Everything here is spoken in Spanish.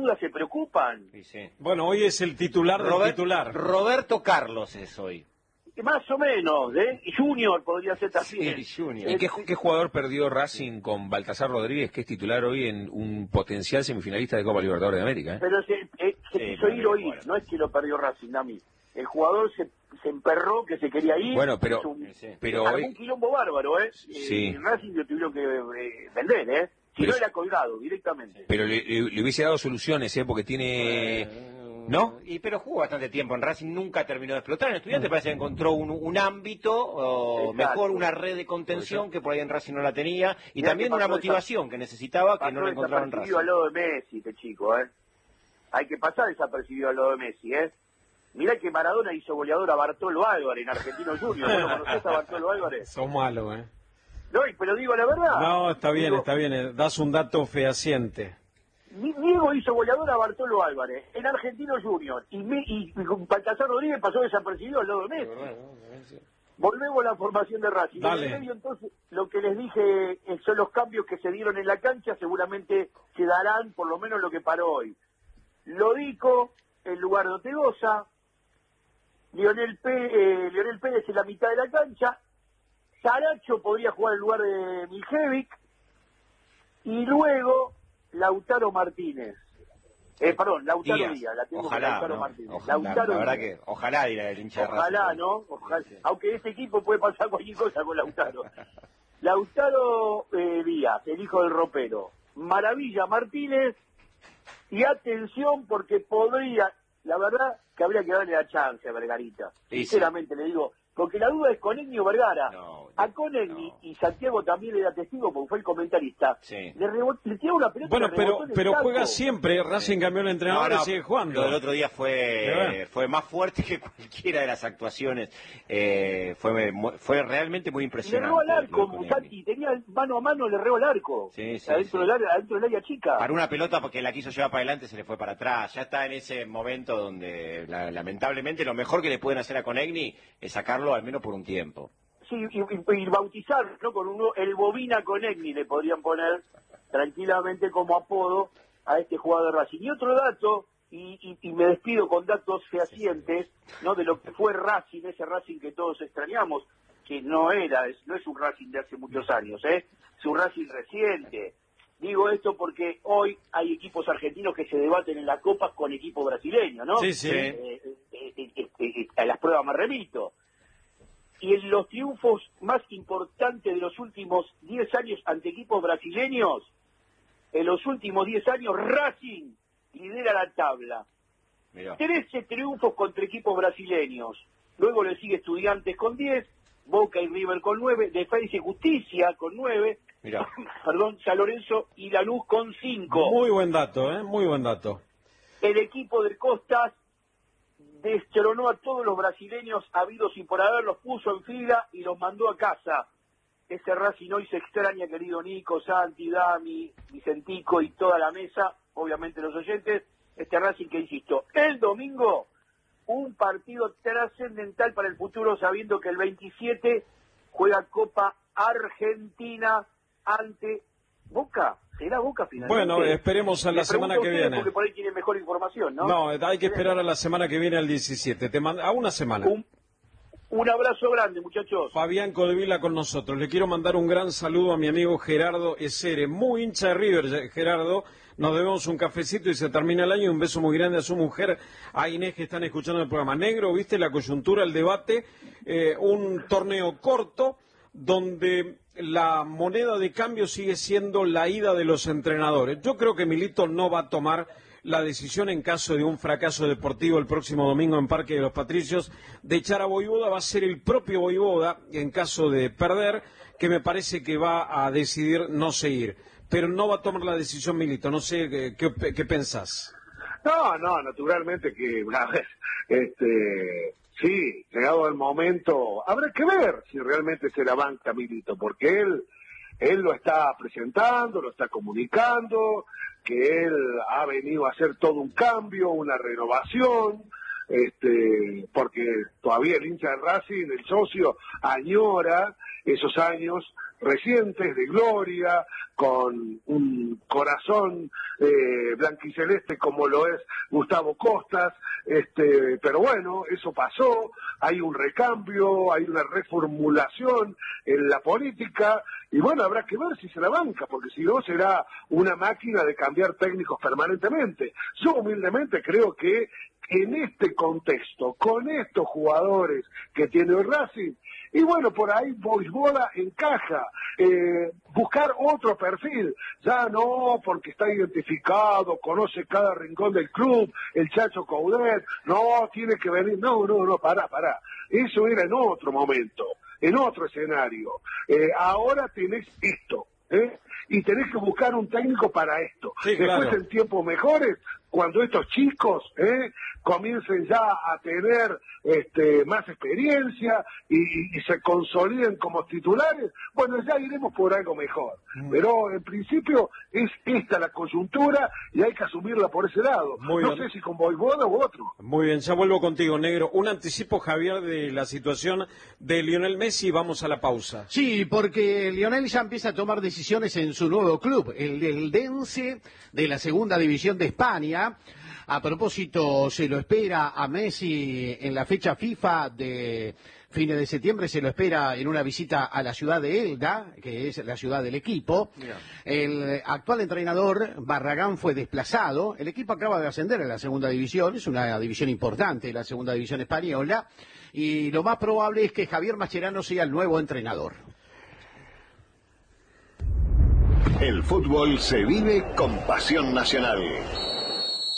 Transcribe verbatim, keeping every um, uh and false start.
duda se preocupan. Sí, sí. Bueno, hoy es el titular del Robert, titular. Roberto Carlos es hoy. Más o menos, ¿eh? Y Junior podría ser también. Sí, Junior. ¿Y qué, qué jugador perdió Racing con Baltasar Rodríguez, que es titular hoy en un potencial semifinalista de Copa Libertadores de América? ¿eh? Pero se, eh, se Sí, quiso ir o ir, bueno. no es que lo perdió Racing, Nami. El jugador se, se emperró, que se quería ir. Bueno, pero- hizo un, sí. pero armó hoy- un quilombo bárbaro, ¿eh? Sí. Eh, Racing lo tuvieron que eh, vender, ¿eh? Si Pero no es- era colgado directamente. Pero le, le- le hubiese dado soluciones, ¿eh? Porque tiene... ¿No? Y pero jugó bastante tiempo en Racing, nunca terminó de explotar. En Estudiantes parece que encontró un, un ámbito, o Exacto. mejor una red de contención que por ahí en Racing no la tenía, y Mirá también que una pasó motivación que necesitaba que Pasó no la encontraba en desapercibido al Racing. lado de Messi, este chico, ¿eh? Hay que pasar desapercibido al lado de Messi, ¿eh? Mirá que Maradona hizo goleador a Bartolo Álvarez en Argentino Junior. ¿No lo conocés a Bartolo Álvarez? Sos malo, ¿eh? No, y- pero digo la verdad. No, está bien, Digo, está bien. eh, Das un dato fehaciente. Diego hizo goleador a Bartolo Álvarez en Argentino Junior y, me, y, y con Baltasar Rodríguez pasó desapercibido al lado de Messi. Volvemos a la formación de Racing. Dale. En el medio, entonces, lo que les dije eh, son los cambios que se dieron en la cancha, seguramente se darán por lo menos lo que paró hoy. Lodico en lugar de Otegoza, Lionel, Pé- eh, Lionel Pérez en la mitad de la cancha, Saracho podría jugar en lugar de Mijevic, y luego Lautaro Martínez. Eh, perdón, Lautaro Díaz, Díaz. la tengo con Ojalá, Lautaro ¿no? Martínez. Ojalá, Lautaro la verdad Díaz. que ojalá dirá el hincha de Racing. Ojalá, ¿no? Ojalá. Aunque este equipo puede pasar cualquier cosa con Lautaro. Lautaro eh, Díaz, el hijo del ropero. Maravilla Martínez. Y atención porque podría, la verdad que habría que darle la chance a Vergarita. Sí, Sinceramente le digo, porque la duda es Conegni o Vergara. No, a Conegni, no. y Santiago también era testigo porque fue el comentarista. Sí. Le, rebot- le tiró una pelota. Bueno, le pero rebotó en el pero saco. juega siempre. Racing cambió el entrenador No, no, y sigue jugando. Lo del otro día ¿De fue verdad? fue más fuerte que cualquiera de las actuaciones. Eh, fue mu- fue realmente muy Le impresionante. erró al arco, lo de Conegni. Santi, tenía mano a mano, le erró al arco. Sí, sí, adentro, sí. Del área, adentro del área chica. Para una pelota porque la quiso llevar para adelante se le fue para atrás. Ya está en ese momento donde la- lamentablemente lo mejor que le pueden hacer a Conegni es sacarlo al menos por un tiempo. Sí, y, y- y bautizar, ¿no? Con uno, el Bobina Conegni le podrían poner tranquilamente como apodo a este jugador de Racing. Y otro dato, y, y- y me despido con datos fehacientes, ¿no? De lo que fue Racing, ese Racing que todos extrañamos, que no era, es, no es un Racing de hace muchos años, ¿eh? Es un Racing reciente. Digo esto porque hoy hay equipos argentinos que se debaten en la Copa con equipos brasileños, ¿no? Sí, sí. Eh, eh, eh, eh, eh, a las pruebas me remito. Y en los triunfos más importantes de los últimos diez años ante equipos brasileños, en los últimos diez años Racing lidera la tabla. Mirá. trece triunfos contra equipos brasileños. Luego le sigue Estudiantes con diez, Boca y River con nueve, Defensa y Justicia con nueve, Mirá. perdón, San Lorenzo y Lanús con cinco. Muy buen dato, ¿eh? Muy buen dato. El equipo de Costas destronó a todos los brasileños habidos y por haber, los puso en fila y los mandó a casa. Ese Racing hoy se extraña, querido Nico, Santi, Dami, Vicentico y toda la mesa, obviamente los oyentes. Este Racing que, insisto, el domingo, un partido trascendental para el futuro, sabiendo que el veintisiete juega Copa Argentina ante Boca. ¿Será Boca finalmente? Bueno, esperemos a la Le semana pregunto que a ustedes viene. porque por ahí tienen mejor información, ¿no? No, hay que esperar a la semana que viene, al diecisiete. Te mando a una semana. Un, un abrazo grande, muchachos. Fabián Codevila con nosotros. Le quiero mandar un gran saludo a mi amigo Gerardo Esere, muy hincha de River, Gerardo. Nos debemos un cafecito y se termina el año. Un beso muy grande a su mujer, a Inés, que están escuchando el programa. Negro, viste la coyuntura, el debate, eh, un torneo corto donde la moneda de cambio sigue siendo la ida de los entrenadores. Yo creo que Milito no va a tomar la decisión, en caso de un fracaso deportivo el próximo domingo en Parque de los Patricios, de echar a Vojvoda. Va a ser el propio Vojvoda, en caso de perder, que me parece que va a decidir no seguir. Pero no va a tomar la decisión Milito. No sé qué, qué, qué pensás. No, no, naturalmente que una vez, este, sí, llegado el momento, habrá que ver si realmente se la banca Milito, porque él, él lo está presentando, lo está comunicando, que él ha venido a hacer todo un cambio, una renovación, este, porque todavía el hincha de Racing, el socio, añora esos años recientes de gloria, con un corazón eh, blanquiceleste como lo es Gustavo Costas, este, pero bueno, eso pasó, hay un recambio, hay una reformulación en la política, y bueno, habrá que ver si se la banca, porque si no será una máquina de cambiar técnicos permanentemente. Yo humildemente creo que en este contexto, con estos jugadores que tiene el Racing, y bueno, por ahí Boisboda encaja, eh, buscar otro perfil, ya no porque está identificado, conoce cada rincón del club, el Chacho Coudet, no, tiene que venir, no, no, no, pará, pará, eso era en otro momento, en otro escenario, eh, ahora tenés esto, ¿eh? Y tenés que buscar un técnico para esto. Sí, Después, claro, en tiempos mejores, cuando estos chicos ¿eh? comiencen ya a tener este, más experiencia y, y, y se consoliden como titulares, bueno, ya iremos por algo mejor. Mm. Pero en principio es esta la coyuntura y hay que asumirla por ese lado. Muy no bien. Sé si con Boivoda u otro. Muy bien, ya vuelvo contigo, Negro. Un anticipo, Javier, de la situación de Lionel Messi. Vamos a la pausa. Sí, porque Lionel ya empieza a tomar decisiones en su nuevo club, el del Dense de la Segunda División de España. A propósito, se lo espera a Messi en la fecha FIFA de fines de septiembre, se lo espera en una visita a la ciudad de Elda, que es la ciudad del equipo. Mira. El actual entrenador, Barragán, fue desplazado. El equipo acaba de ascender a la segunda división, es una división importante, la segunda división española, y lo más probable es que Javier Mascherano sea el nuevo entrenador. El fútbol se vive con pasión nacional.